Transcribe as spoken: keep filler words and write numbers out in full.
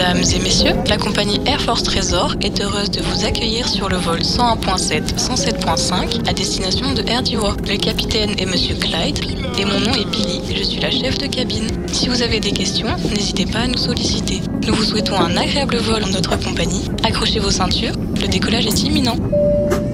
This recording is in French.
Mesdames et messieurs, la compagnie Air Force Trésor est heureuse de vous accueillir sur le vol cent un point sept, cent sept point cinq à destination de Air d'Ivoire. Le capitaine est Monsieur Clyde et mon nom est Billy, je suis la chef de cabine. Si vous avez des questions, n'hésitez pas à nous solliciter. Nous vous souhaitons un agréable vol en notre compagnie. Accrochez vos ceintures, le décollage est imminent.